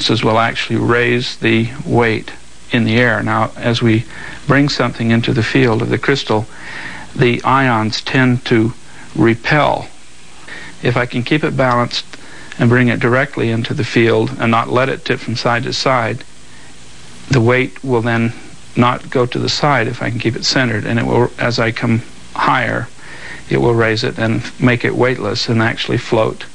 influences will actually raise the weight in the air. Now, as we bring something into the field of the crystal, the ions tend to repel. If I can keep it balanced and bring it directly into the field and not let it tip from side to side, the weight will then not go to the side if I can keep it centered, and it will, as I come higher, it will raise it and make it weightless and actually float